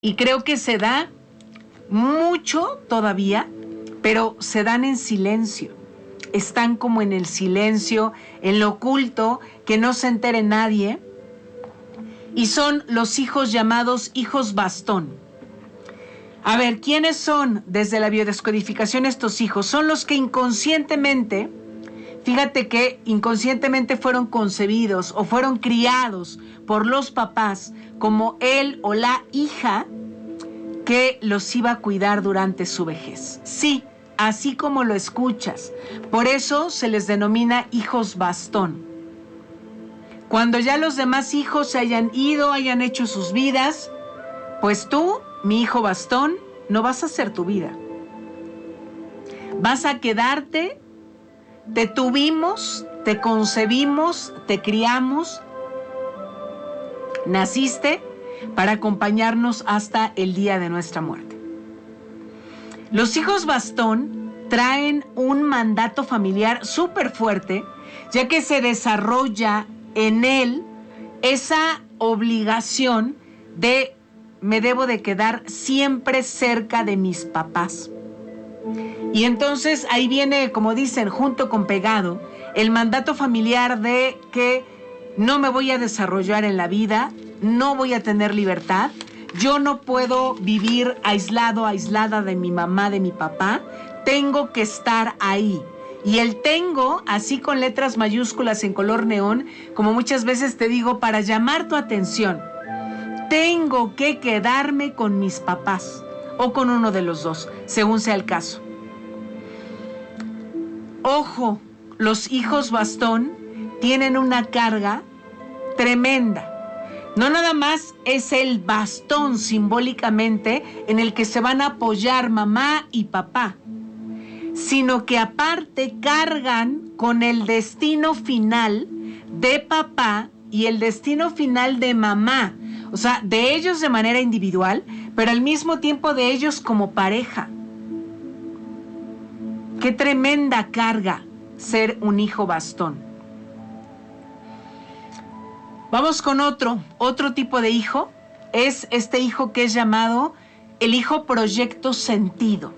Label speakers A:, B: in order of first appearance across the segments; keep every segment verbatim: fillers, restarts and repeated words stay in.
A: Y creo que se da mucho todavía, pero se dan en silencio. Están como en el silencio, en lo oculto, que no se entere nadie. Y son los hijos llamados hijos bastón. A ver, ¿quiénes son desde la biodescodificación estos hijos? Son los que inconscientemente, fíjate que inconscientemente fueron concebidos o fueron criados por los papás como él o la hija que los iba a cuidar durante su vejez. Sí, así como lo escuchas. Por eso se les denomina hijos bastón. Cuando ya los demás hijos se hayan ido, hayan hecho sus vidas, pues tú, mi hijo bastón, no vas a hacer tu vida. Vas a quedarte, te tuvimos, te concebimos, te criamos, naciste para acompañarnos hasta el día de nuestra muerte. Los hijos bastón traen un mandato familiar súper fuerte, ya que se desarrolla en él esa obligación de me debo de quedar siempre cerca de mis papás. Y entonces ahí viene, como dicen, junto con pegado, el mandato familiar de que no me voy a desarrollar en la vida, no voy a tener libertad, yo no puedo vivir aislado, aislada de mi mamá, de mi papá, tengo que estar ahí. Y el tengo, así con letras mayúsculas en color neón, como muchas veces te digo, para llamar tu atención. Tengo que quedarme con mis papás o con uno de los dos, según sea el caso. Ojo, los hijos bastón tienen una carga tremenda. No nada más es el bastón simbólicamente en el que se van a apoyar mamá y papá, sino que aparte cargan con el destino final de papá y el destino final de mamá. O sea, de ellos de manera individual, pero al mismo tiempo de ellos como pareja. Qué tremenda carga ser un hijo bastón. Vamos con otro, otro tipo de hijo. Es este hijo que es llamado el hijo proyecto sentido.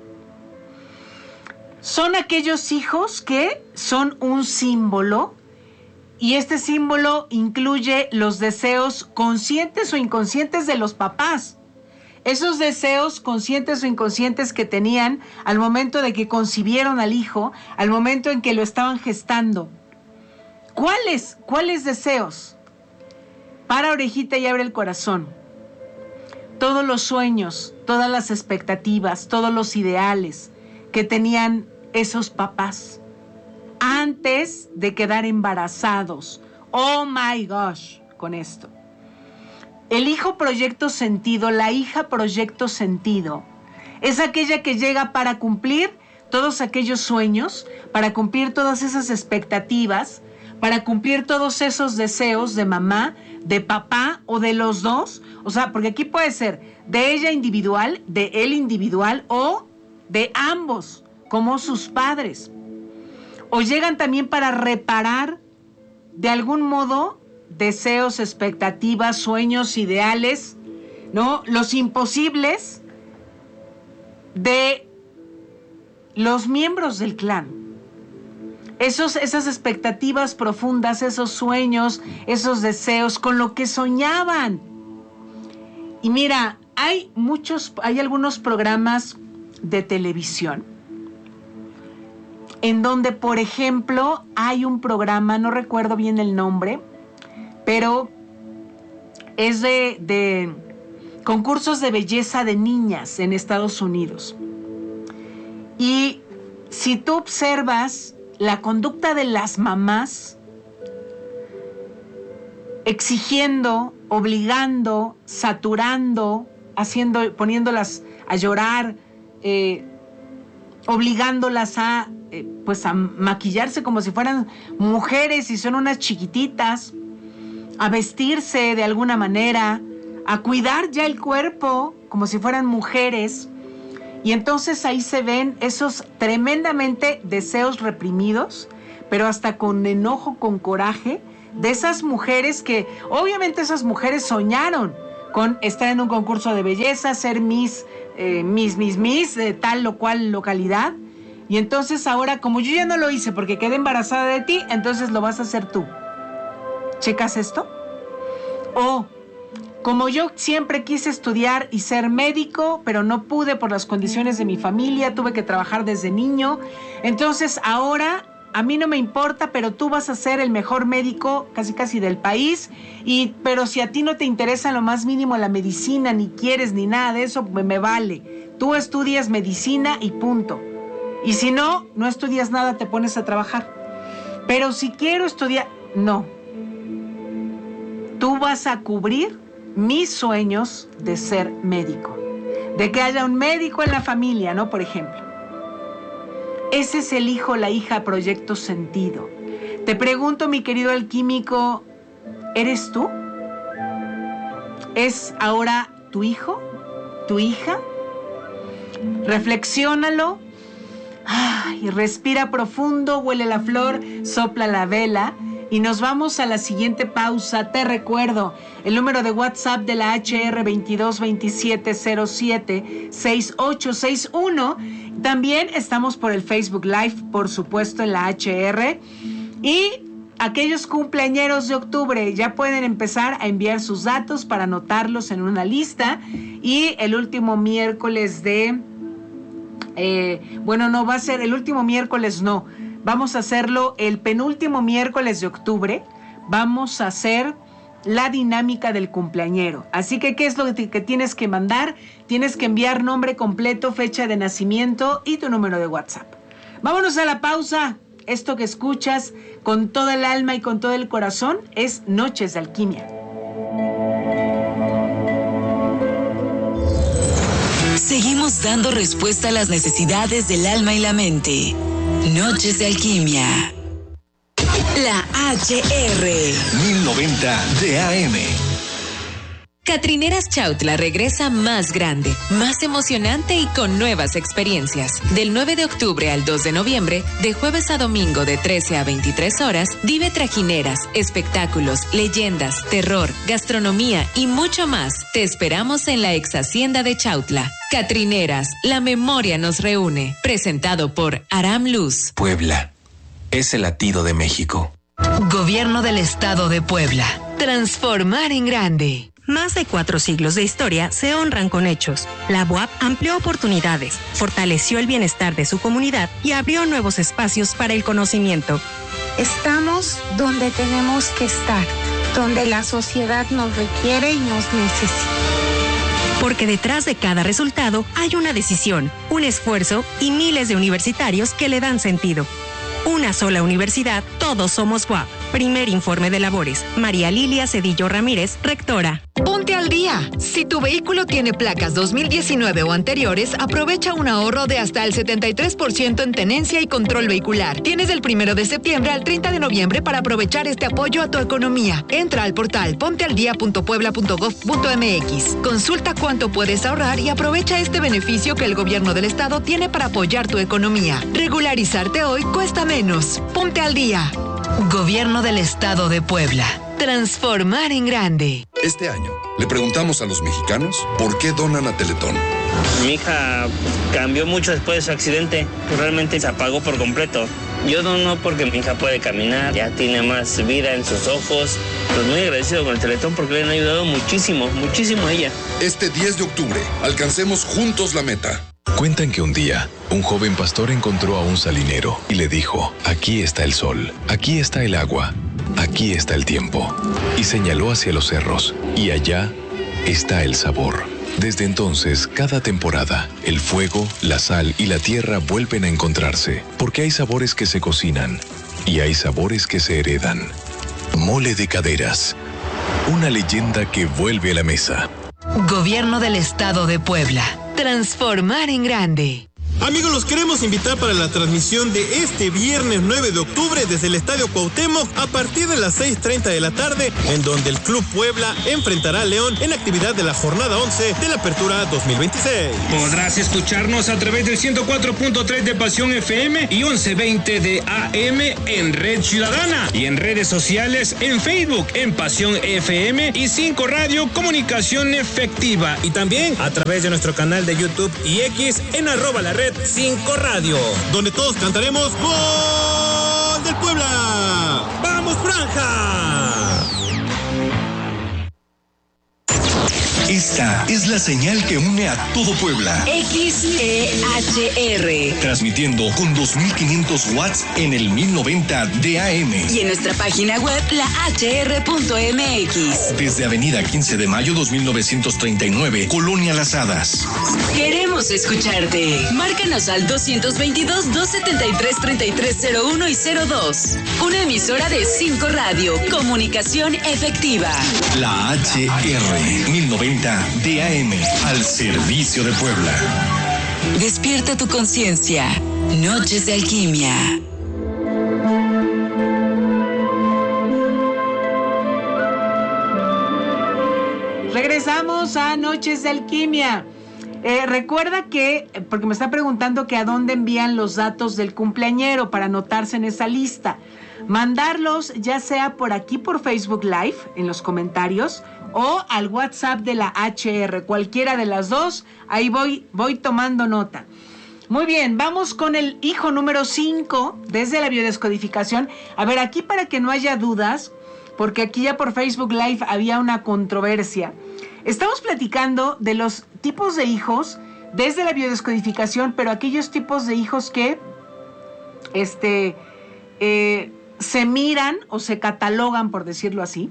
A: Son aquellos hijos que son un símbolo. Y este símbolo incluye los deseos conscientes o inconscientes de los papás. Esos deseos conscientes o inconscientes que tenían al momento de que concibieron al hijo, al momento en que lo estaban gestando. ¿Cuáles? ¿Cuáles deseos? Para orejita y abre el corazón. Todos los sueños, todas las expectativas, todos los ideales que tenían esos papás antes de quedar embarazados. Oh my gosh, con esto. El hijo proyecto sentido, la hija proyecto sentido, es aquella que llega para cumplir todos aquellos sueños, para cumplir todas esas expectativas, para cumplir todos esos deseos de mamá, de papá o de los dos. O sea, porque aquí puede ser de ella individual, de él individual o de ambos, como sus padres. O llegan también para reparar de algún modo deseos, expectativas, sueños, ideales, ¿no? Los imposibles de los miembros del clan. Esos, esas expectativas profundas, esos sueños, esos deseos, con lo que soñaban. Y mira, hay muchos, hay algunos programas de televisión en donde, por ejemplo, hay un programa, no recuerdo bien el nombre, pero es de, de concursos de belleza de niñas en Estados Unidos. Y si tú observas la conducta de las mamás, exigiendo, obligando, saturando, haciendo, poniéndolas a llorar, eh, obligándolas a, eh, pues a maquillarse como si fueran mujeres y son unas chiquititas, a vestirse de alguna manera, a cuidar ya el cuerpo como si fueran mujeres. Y entonces ahí se ven esos tremendamente deseos reprimidos, pero hasta con enojo, con coraje, de esas mujeres que, obviamente esas mujeres soñaron con estar en un concurso de belleza, ser Miss, eh, Miss, Miss, Miss de tal o cual localidad. Y entonces ahora, como yo ya no lo hice porque quedé embarazada de ti, entonces lo vas a hacer tú. ¿Checas esto? O, como yo siempre quise estudiar y ser médico, pero no pude por las condiciones de mi familia, tuve que trabajar desde niño, entonces ahora a mí no me importa, pero tú vas a ser el mejor médico casi casi del país, y pero si a ti no te interesa lo más mínimo la medicina, ni quieres ni nada de eso, me, me vale. Tú estudias medicina y punto. Y si no, no estudias nada, te pones a trabajar. Pero si quiero estudiar, no. Tú vas a cubrir mis sueños de ser médico, de que haya un médico en la familia, ¿no? Por ejemplo. Ese es el hijo, la hija, Proyecto Sentido. Te pregunto, mi querido alquímico, ¿eres tú? ¿Es ahora tu hijo? ¿Tu hija? Reflexiónalo. Ay, respira profundo, huele la flor, sopla la vela. Y nos vamos a la siguiente pausa. Te recuerdo, el número de WhatsApp de la H R veintidós veintisiete cero siete sesenta y ocho sesenta y uno. También estamos por el Facebook Live, por supuesto, en la H R. Y aquellos cumpleañeros de octubre ya pueden empezar a enviar sus datos para anotarlos en una lista. Y el último miércoles de... Eh, bueno, no, va a ser el último miércoles, no. Vamos a hacerlo el penúltimo miércoles de octubre. Vamos a hacer la dinámica del cumpleañero. Así que, ¿qué es lo que tienes que mandar? Tienes que enviar nombre completo, fecha de nacimiento y tu número de WhatsApp. Vámonos a la pausa. Esto que escuchas con toda el alma y con todo el corazón es Noches de Alquimia.
B: Seguimos dando respuesta a las necesidades del alma y la mente. Noches de Alquimia. La H R.
C: mil noventa de A M.
D: Catrineras Chautla regresa más grande, más emocionante y con nuevas experiencias. Del nueve de octubre al dos de noviembre, de jueves a domingo de trece a veintitrés horas, vive trajineras, espectáculos, leyendas, terror, gastronomía y mucho más. Te esperamos en la ex hacienda de Chautla. Catrineras, la memoria nos reúne. Presentado por Aram Luz.
C: Puebla es el latido de México.
B: Gobierno del Estado de Puebla. Transformar en grande.
E: Más de cuatro siglos de historia se honran con hechos. La B U A P amplió oportunidades, fortaleció el bienestar de su comunidad y abrió nuevos espacios para el conocimiento.
F: Estamos donde tenemos que estar, donde la sociedad nos requiere y nos necesita.
E: Porque detrás de cada resultado hay una decisión, un esfuerzo y miles de universitarios que le dan sentido. Una sola universidad, todos somos B U A P. Primer informe de labores. María Lilia Cedillo Ramírez, rectora.
G: Ponte al día. Si tu vehículo tiene placas dos mil diecinueve o anteriores, aprovecha un ahorro de hasta el setenta y tres por ciento en tenencia y control vehicular. Tienes del primero de septiembre al treinta de noviembre para aprovechar este apoyo a tu economía. Entra al portal pontealdía punto puebla punto gov punto m x. Consulta cuánto puedes ahorrar y aprovecha este beneficio que el gobierno del estado tiene para apoyar tu economía. Regularizarte hoy cuesta menos. Ponte al día.
B: Gobierno del Estado de Puebla. Transformar en grande.
H: Este año le preguntamos a los mexicanos por qué donan a Teletón.
I: Mi hija cambió mucho después de su accidente. Realmente se apagó por completo. Yo dono porque mi hija puede caminar, ya tiene más vida en sus ojos. Pues muy agradecido con el Teletón porque le han ayudado muchísimo, muchísimo a ella.
H: Este diez de octubre, alcancemos juntos la meta.
J: Cuentan que un día, un joven pastor encontró a un salinero y le dijo, aquí está el sol, aquí está el agua, aquí está el tiempo. Y señaló hacia los cerros, y allá está el sabor. Desde entonces, cada temporada, el fuego, la sal y la tierra vuelven a encontrarse, porque hay sabores que se cocinan y hay sabores que se heredan. Mole de Caderas, una leyenda que vuelve a la mesa.
B: Gobierno del Estado de Puebla. Transformar en grande.
K: Amigos, los queremos invitar para la transmisión de este viernes nueve de octubre desde el Estadio Cuauhtémoc a partir de las seis treinta de la tarde, en donde el Club Puebla enfrentará a León en actividad de la jornada once de la Apertura dos mil veintiséis.
L: Podrás escucharnos a través del ciento cuatro punto tres de Pasión F M y once veinte de A M en Red Ciudadana y en redes sociales en Facebook en Pasión F M y cinco Radio Comunicación Efectiva, y también a través de nuestro canal de YouTube y X en arroba la red cinco Radio,
K: donde todos cantaremos ¡Gol del Puebla! ¡Vamos, Franja!
C: Esta es la señal que une a todo Puebla.
B: X E H R.
C: Transmitiendo con dos mil quinientos watts en el mil noventa de A M.
B: Y en nuestra página web, la H R punto M X.
C: Desde Avenida quince de mayo dos mil novecientos treinta y nueve, Colonia Las Hadas.
B: Queremos escucharte. Márcanos al dos veintidós, doscientos setenta y tres, treinta y tres cero uno y cero dos. Una emisora de cinco Radio. Comunicación efectiva.
C: La H R mil noventa de A M, al servicio de Puebla.
B: Despierta tu conciencia. Noches de Alquimia.
A: Regresamos a Noches de Alquimia. Eh, recuerda que, porque me está preguntando que a dónde envían los datos del cumpleañero para anotarse en esa lista. Mandarlos ya sea por aquí por Facebook Live, en los comentarios, o al WhatsApp de la H R, cualquiera de las dos, ahí voy, voy tomando nota. Muy bien, vamos con el hijo número cinco, desde la biodescodificación. A ver, aquí para que no haya dudas, porque aquí ya por Facebook Live había una controversia. Estamos platicando de los tipos de hijos desde la biodescodificación, pero aquellos tipos de hijos que este, eh, se miran o se catalogan, por decirlo así,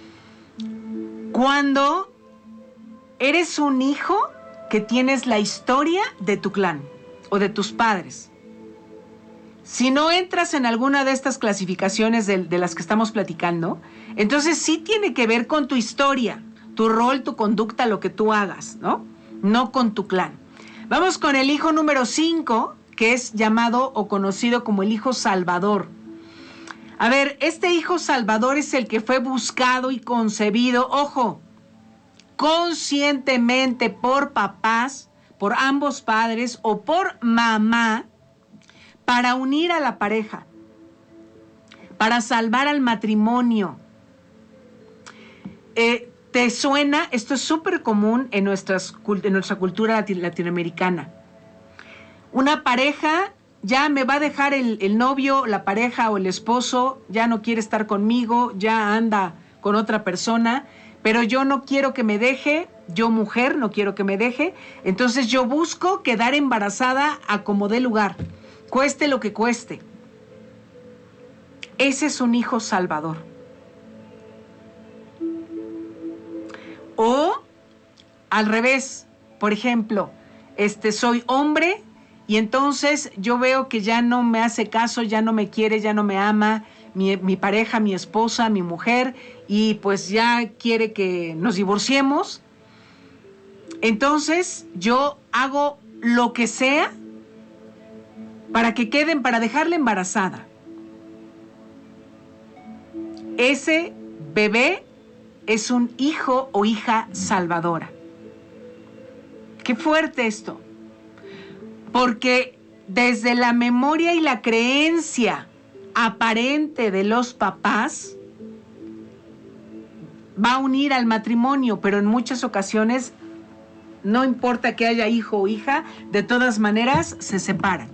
A: cuando eres un hijo que tienes la historia de tu clan o de tus padres. Si no entras en alguna de estas clasificaciones de, de las que estamos platicando, entonces sí tiene que ver con tu historia, tu rol, tu conducta, lo que tú hagas, ¿no? No con tu clan. Vamos con el hijo número cinco, que es llamado o conocido como el hijo salvador. A ver, este hijo salvador es el que fue buscado y concebido, ojo, conscientemente por papás, por ambos padres o por mamá, para unir a la pareja, para salvar al matrimonio. Eh, ¿Te suena? Esto es súper común en, nuestras, en nuestra cultura latinoamericana. Una pareja, ya me va a dejar el, el novio, la pareja o el esposo, ya no quiere estar conmigo, ya anda con otra persona, pero yo no quiero que me deje, yo mujer no quiero que me deje, entonces yo busco quedar embarazada a como dé lugar, cueste lo que cueste. Ese es un hijo salvador. O al revés, por ejemplo, este, soy hombre y entonces yo veo que ya no me hace caso, ya no me quiere, ya no me ama, mi, mi pareja, mi esposa, mi mujer, y pues ya quiere que nos divorciemos. Entonces yo hago lo que sea para que queden, para dejarla embarazada. Ese bebé es un hijo o hija salvadora. Qué fuerte esto. Porque desde la memoria y la creencia aparente de los papás, va a unir al matrimonio, pero en muchas ocasiones, no importa que haya hijo o hija, de todas maneras se separan.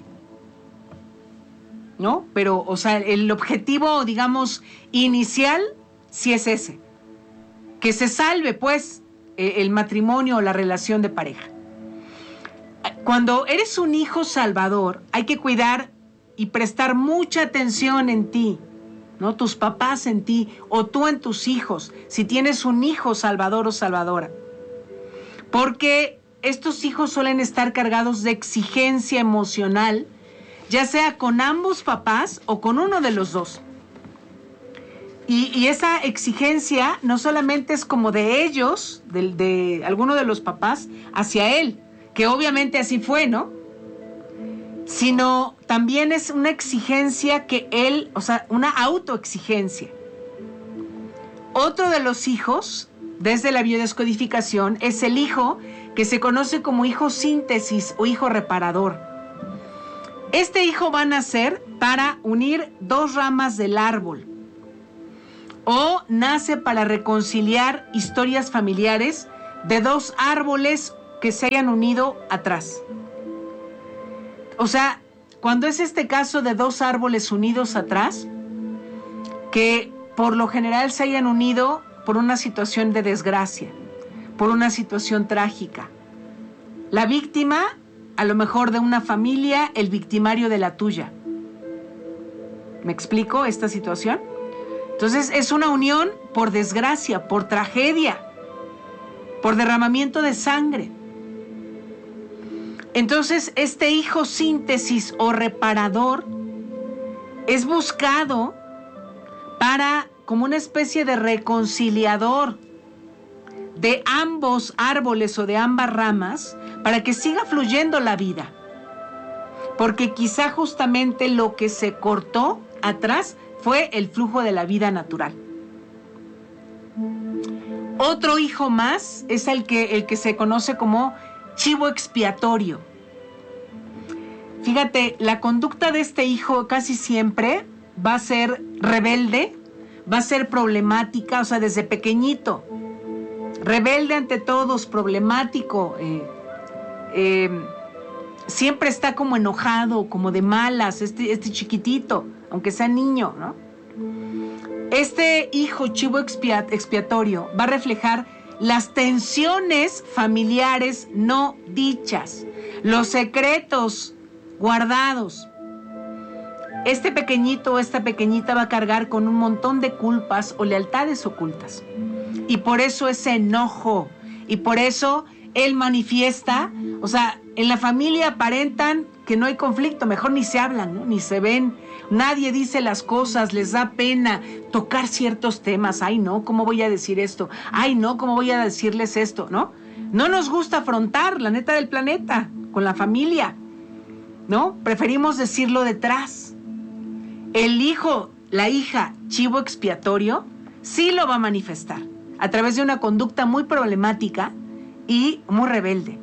A: ¿No? Pero, o sea, el objetivo, digamos, inicial, sí es ese. Que se salve, pues, el matrimonio o la relación de pareja. Cuando eres un hijo salvador, hay que cuidar y prestar mucha atención en ti, ¿no? Tus papás en ti, o tú en tus hijos, si tienes un hijo salvador o salvadora. Porque estos hijos suelen estar cargados de exigencia emocional, ya sea con ambos papás o con uno de los dos. Y, y esa exigencia no solamente es como de ellos, de, de alguno de los papás, hacia él, que obviamente así fue, ¿no? sino también es una exigencia que él, o sea, una autoexigencia. Otro de los hijos, desde la biodescodificación, es el hijo que se conoce como hijo síntesis o hijo reparador. Este hijo va a nacer para unir dos ramas del árbol, o nace para reconciliar historias familiares de dos árboles que se hayan unido atrás. O sea, cuando es este caso de dos árboles unidos atrás, que por lo general se hayan unido por una situación de desgracia, por una situación trágica. La víctima, a lo mejor de una familia, el victimario de la tuya. ¿Me explico esta situación? Entonces es una unión por desgracia, por tragedia, por derramamiento de sangre. Entonces este hijo síntesis o reparador es buscado para, como una especie de reconciliador de ambos árboles o de ambas ramas, para que siga fluyendo la vida. Porque quizá justamente lo que se cortó atrás fue el flujo de la vida natural. Otro hijo más es el que, el que se conoce como chivo expiatorio. Fíjate, la conducta de este hijo casi siempre va a ser rebelde, va a ser problemática, o sea, desde pequeñito. Rebelde ante todos, problemático, eh, eh, siempre está como enojado, como de malas, este, este chiquitito, aunque sea niño, ¿no? Este hijo chivo expia- expiatorio va a reflejar las tensiones familiares no dichas, los secretos guardados. Este pequeñito o esta pequeñita va a cargar con un montón de culpas o lealtades ocultas. Y por eso ese enojo, y por eso él manifiesta, o sea, en la familia aparentan que no hay conflicto, mejor ni se hablan, ¿no? Ni se ven, nadie dice las cosas, les da pena tocar ciertos temas. Ay, no, ¿cómo voy a decir esto? Ay, no, ¿cómo voy a decirles esto? ¿No? No nos gusta afrontar la neta del planeta con la familia, ¿no? Preferimos decirlo detrás. El hijo, la hija chivo expiatorio, sí lo va a manifestar a través de una conducta muy problemática y muy rebelde.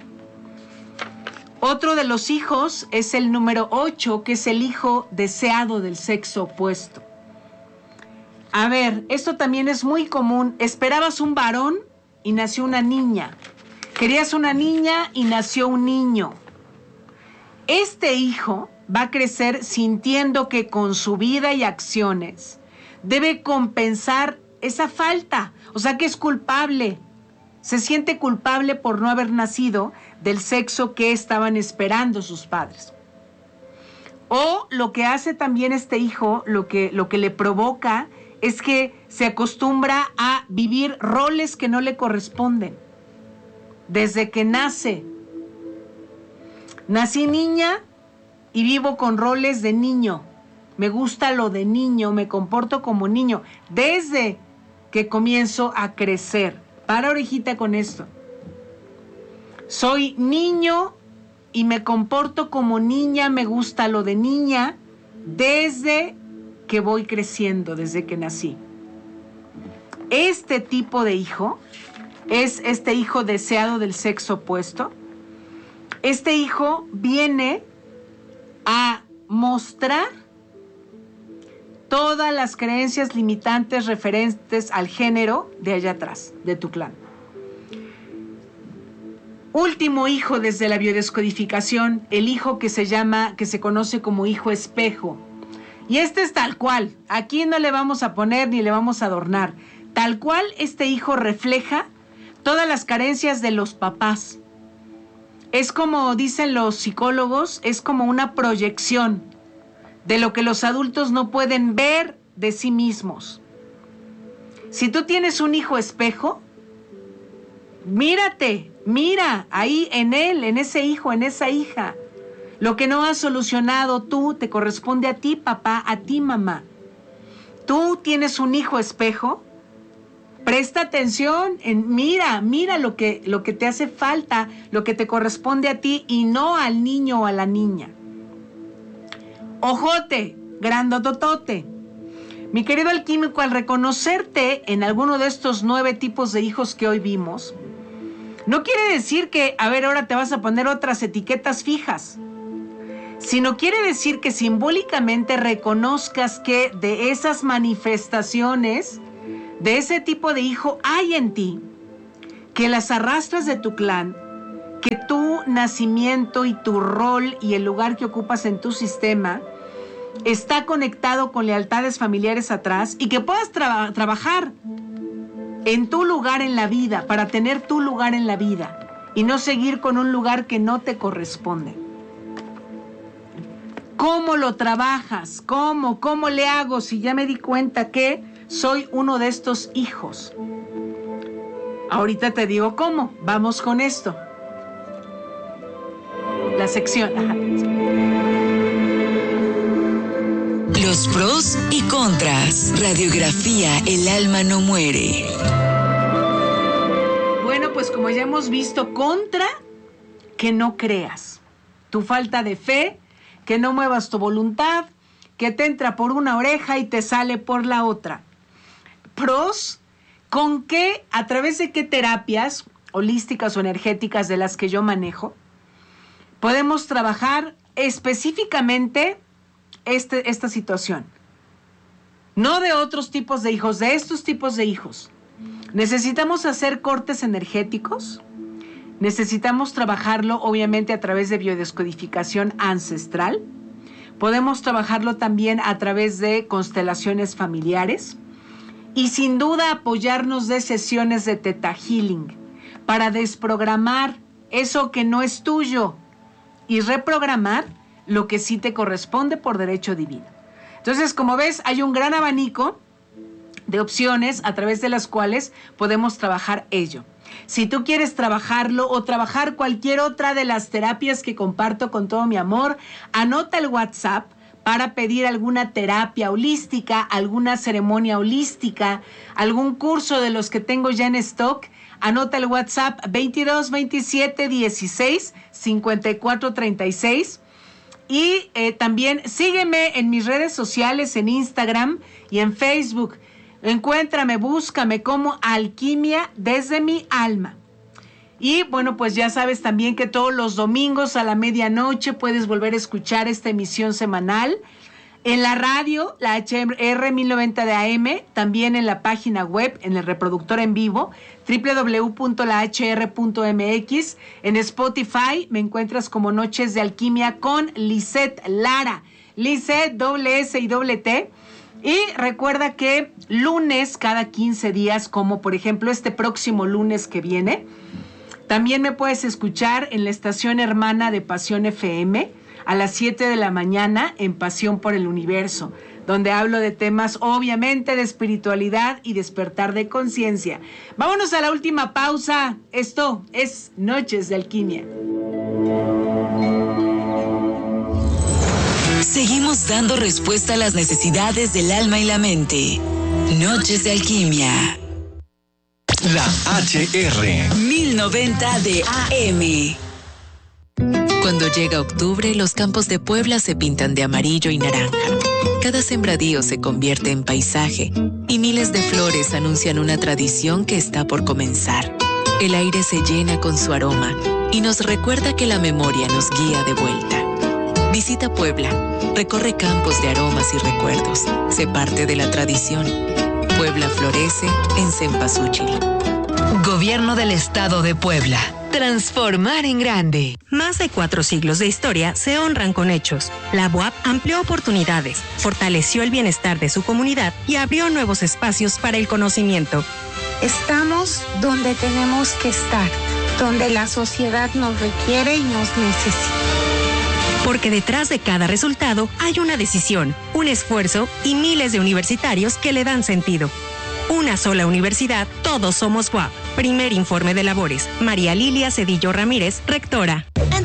A: Otro de los hijos es el número ocho, que es el hijo deseado del sexo opuesto. A ver, esto también es muy común. Esperabas un varón y nació una niña. Querías una niña y nació un niño. Este hijo va a crecer sintiendo que con su vida y acciones debe compensar esa falta, o sea que es culpable. Se siente culpable por no haber nacido del sexo que estaban esperando sus padres. O lo que hace también este hijo, lo que, lo que le provoca es que se acostumbra a vivir roles que no le corresponden. Desde que nace. Nací niña y vivo con roles de niño. Me gusta lo de niño, me comporto como niño. Desde que comienzo a crecer. Para orejita con esto. Soy niño y me comporto como niña, me gusta lo de niña desde que voy creciendo, desde que nací. Este tipo de hijo es este hijo deseado del sexo opuesto. Este hijo viene a mostrar todas las creencias limitantes referentes al género de allá atrás, de tu clan. Último hijo desde la biodescodificación, el hijo que se llama, que se conoce como hijo espejo. Y este es tal cual, aquí no le vamos a poner ni le vamos a adornar. Tal cual este hijo refleja todas las carencias de los papás. Es como dicen los psicólogos, es como una proyección de lo que los adultos no pueden ver de sí mismos. Si tú tienes un hijo espejo, mírate, mira ahí en él, en ese hijo, en esa hija. Lo que no has solucionado tú te corresponde a ti, papá, a ti, mamá. Tú tienes un hijo espejo, presta atención, en, mira, mira lo que, lo que te hace falta, lo que te corresponde a ti y no al niño o a la niña. Ojote, grandototote. Mi querido alquímico, al reconocerte en alguno de estos nueve tipos de hijos que hoy vimos, no quiere decir que, a ver, ahora te vas a poner otras etiquetas fijas, sino quiere decir que simbólicamente reconozcas que de esas manifestaciones, de ese tipo de hijo hay en ti, que las arrastras de tu clan, que tu nacimiento y tu rol y el lugar que ocupas en tu sistema está conectado con lealtades familiares atrás y que puedas tra- trabajar en tu lugar en la vida, para tener tu lugar en la vida y no seguir con un lugar que no te corresponde. ¿Cómo lo trabajas? ¿Cómo? ¿Cómo le hago si ya me di cuenta que soy uno de estos hijos? Ahorita te digo cómo. Vamos con esto. La sección. Ajá.
B: Los pros y contras. Radiografía, el alma no muere.
A: Bueno, pues como ya hemos visto, contra, que no creas. Tu falta de fe, que no muevas tu voluntad, que te entra por una oreja y te sale por la otra. Pros, con qué, a través de qué terapias holísticas o energéticas de las que yo manejo, podemos trabajar específicamente este, esta situación. No de otros tipos de hijos, de estos tipos de hijos. Necesitamos hacer cortes energéticos. Necesitamos trabajarlo, obviamente, a través de biodescodificación ancestral. Podemos trabajarlo también a través de constelaciones familiares. Y sin duda apoyarnos de sesiones de Theta Healing para desprogramar eso que no es tuyo y reprogramar lo que sí te corresponde por derecho divino. Entonces, como ves, hay un gran abanico de opciones a través de las cuales podemos trabajar ello. Si tú quieres trabajarlo o trabajar cualquier otra de las terapias que comparto con todo mi amor, anota el WhatsApp para pedir alguna terapia holística, alguna ceremonia holística, algún curso de los que tengo ya en stock. Anota el WhatsApp veintidós veintisiete dieciséis cincuenta y cuatro treinta y seis. Y eh, también sígueme en mis redes sociales, en Instagram y en Facebook. Encuéntrame, búscame como Alquimia desde mi alma. Y bueno, pues ya sabes también que todos los domingos a la medianoche puedes volver a escuchar esta emisión semanal en la radio, la H R mil noventa de A M, también en la página web, en el reproductor en vivo, doble u doble u doble u punto la h r punto m x. En Spotify me encuentras como Noches de Alquimia con Lisette Lara. Lisette, doble S y doble T. Y recuerda que lunes cada quince días, como por ejemplo este próximo lunes que viene, también me puedes escuchar en la estación hermana de Pasión F M a las siete de la mañana en Pasión por el Universo, donde hablo de temas obviamente de espiritualidad y despertar de conciencia. Vámonos a la última pausa. Esto es Noches de Alquimia.
B: Seguimos dando respuesta a las necesidades del alma y la mente. Noches de Alquimia.
C: La H R
B: mil noventa de A M.
D: Cuando llega octubre, los campos de Puebla se pintan de amarillo y naranja. Cada sembradío se convierte en paisaje y miles de flores anuncian una tradición que está por comenzar. El aire se llena con su aroma y nos recuerda que la memoria nos guía de vuelta. Visita Puebla, recorre campos de aromas y recuerdos, sé parte de la tradición. Puebla florece en Cempasúchil.
G: Gobierno del Estado de Puebla. Transformar en grande.
E: Más de cuatro siglos de historia se honran con hechos. La B U A P amplió oportunidades, fortaleció el bienestar de su comunidad y abrió nuevos espacios para el conocimiento.
F: Estamos donde tenemos que estar, donde la sociedad nos requiere y nos necesita.
E: Porque detrás de cada resultado hay una decisión, un esfuerzo y miles de universitarios que le dan sentido. Una sola universidad, todos somos B U A P. Primer informe de labores. María Lilia Cedillo Ramírez, rectora.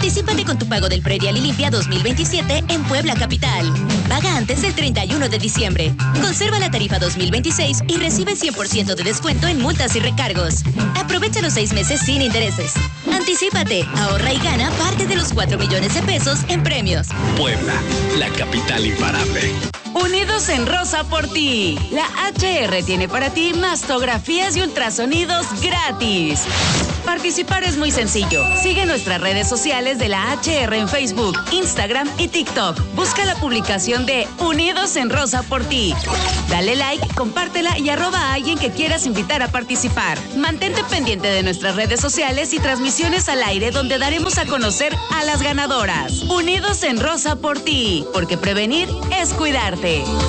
M: Anticípate con tu pago del Predial y Limpia dos mil veintisiete en Puebla Capital. Paga antes del treinta y uno de diciembre. Conserva la tarifa dos mil veintiséis y recibe cien por ciento de descuento en multas y recargos. Aprovecha los seis meses sin intereses. Anticípate, ahorra y gana parte de los cuatro millones de pesos en premios.
N: Puebla, la capital imparable.
B: Unidos en Rosa por ti. La H R tiene para ti mastografías y ultrasonidos gratis. Participar es muy sencillo. Sigue nuestras redes sociales de la H R en Facebook, Instagram y TikTok. Busca la publicación de Unidos en Rosa por ti. Dale like, compártela y arroba a alguien que quieras invitar a participar. Mantente pendiente de nuestras redes sociales y transmisiones al aire donde daremos a conocer a las ganadoras. Unidos en Rosa por ti, porque prevenir es cuidarte.